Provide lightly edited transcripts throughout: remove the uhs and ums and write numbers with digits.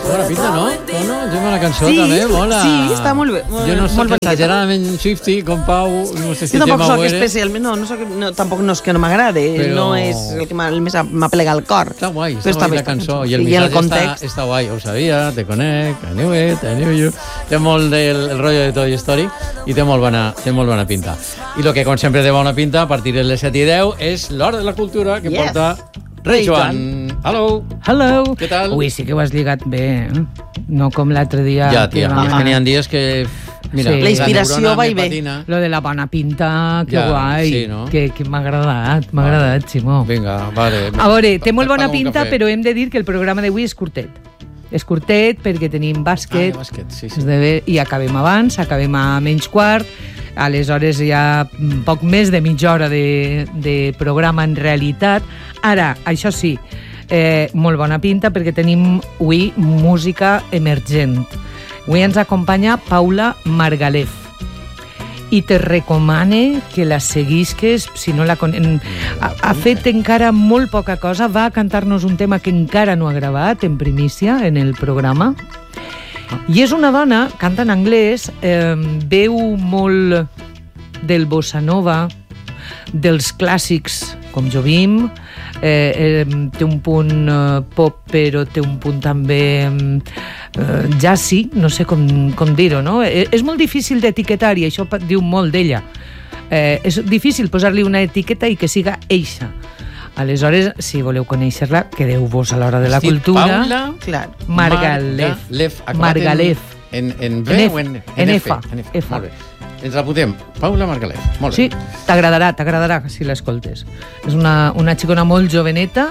Bona pinta, no? No, tema la cançó també, mola. Sí, està molt bé. Jo no soc exageradament Swiftie com Pau, no sé si jo tampoc Gemma ho soc eres. especialment, tampoc no és que no m'agrade, Però... no és el que més m'aplega al cor. Està guai la cançó, i el missatge està guai, ho sabia, te conec, I knew it, I knew you. Té molt del rotllo de Toy Story i té molt bona pinta. I el que, com sempre, té bona pinta, a partir de les 7 i 10, és l'Hora de la Cultura que porta Rei Joan. Hello. Què tal? Ui, sí que ho has lligat bé, No com l'altre dia. Ja, tia, és que n'hi ha dies que... Mira, la inspiració va i ve. Lo de la bona pinta, que guai. Sí, no? Que m'ha agradat, Simó. Vinga, vale. A veure, té molt bona pinta, però hem de dir que el programa d'avui és curtet. És curtet perquè tenim bàsquet, sí. I acabem abans, acabem a menys quart. Aleshores hi ha poc més de mitja hora de programa en realitat. Ara, això sí, molt bona pinta perquè tenim avui música emergent. Avui ens acompanya Paula Margalef i te recomane que la seguisques si no la ha fet encara molt poca cosa, va a cantar-nos un tema que encara no ha gravat en primícia en el programa. I és una dona, canta en anglès, veu molt del bossa nova, dels clàssics, com Jobim, té un punt pop, però té un punt també jazzy, no sé com dir-ho, no? És molt difícil d'etiquetar, i això diu molt d'ella. És difícil posar-li una etiqueta i que siga eixa. Aleshores, si voleu conèixer-la, quedeu-vos a l'Hora de la Cultura. Paula Margalef. Margalef. En B o en F? Molt bé. Ens la podem. Paula Margalef. Molt bé. Sí, t'agradarà si l'escoltes. És una xicona molt joveneta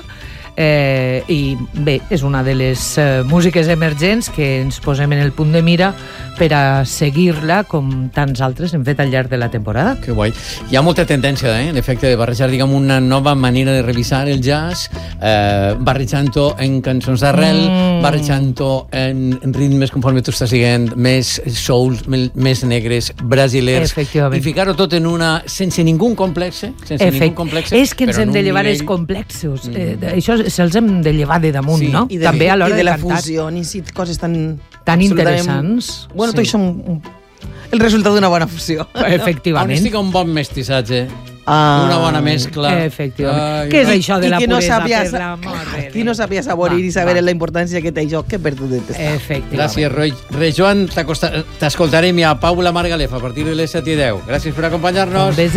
i bé, és una de les músiques emergents que ens posem en el punt de mira per a seguir-la com tants altres hem fet al llarg de la temporada. Que guai. Hi ha molta tendència, en efecte, de barrejar, diguem, una nova manera de revisar el jazz, barrejant-ho en cançons d'arrel, barrejant-ho en ritmes, conforme tu estàs dient, més souls, més negres, brasilers, i ficar-ho tot en una... sense ningú complex, És que ens hem de llevar els complexos. Això se'ls hem de llevar de damunt, no? També a l'hora de cantar. I de la fusió, ni si coses tan interessants. Bueno, tot això el resultat d'una bona fusió. Efectivament. On estic un bon mestissatge, una bona mescla. Efectivament. Què és això de la puresa per l'amor? Qui no sabia saborir i saber la importància que té això, que perdudet està. Efectivament. Gràcies, Rei Joan. T'escoltarem a Paula Margalef a partir de les 7 i 10. Gràcies per acompanyar-nos.